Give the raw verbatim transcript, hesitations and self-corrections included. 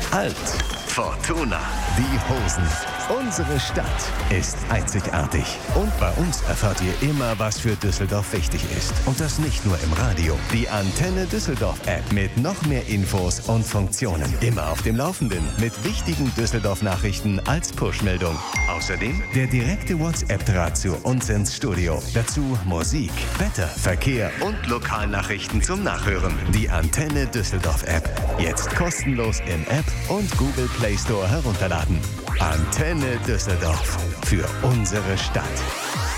Alt. Fortuna. Die Hosen. Unsere Stadt ist einzigartig. Und bei uns erfahrt ihr immer, was für Düsseldorf wichtig ist. Und das nicht nur im Radio. Die Antenne Düsseldorf App mit noch mehr Infos und Funktionen. Immer auf dem Laufenden mit wichtigen Düsseldorf-Nachrichten als Push-Meldung. Außerdem der direkte WhatsApp-Draht zu uns ins Studio. Dazu Musik, Wetter, Verkehr und Lokalnachrichten zum Nachhören. Die Antenne Düsseldorf App. Jetzt kostenlos im App und Google Play Store herunterladen. Antenne Düsseldorf. Für unsere Stadt.